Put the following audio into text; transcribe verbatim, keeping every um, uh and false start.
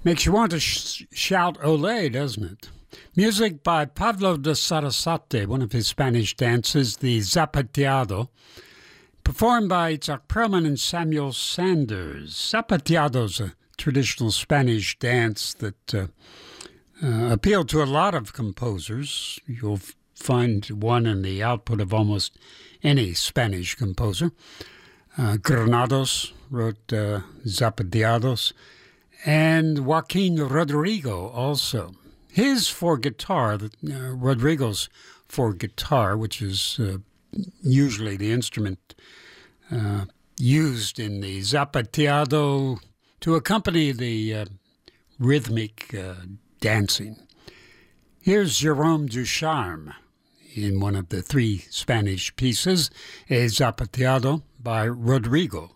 Makes you want to sh- shout ole, doesn't it? Music by Pablo de Sarasate, one of his Spanish dances, the Zapateado, performed by Itzhak Perlman and Samuel Sanders. Zapateado's a traditional Spanish dance that uh, uh, appealed to a lot of composers. You'll find one in the output of almost any Spanish composer. Uh, Granados wrote uh, Zapateados, and Joaquin Rodrigo also. His for guitar, uh, Rodrigo's for guitar, which is uh, usually the instrument uh, used in the Zapateado to accompany the uh, rhythmic uh, dancing. Here's Jérôme Ducharme in one of the three Spanish pieces, a Zapateado by Rodrigo.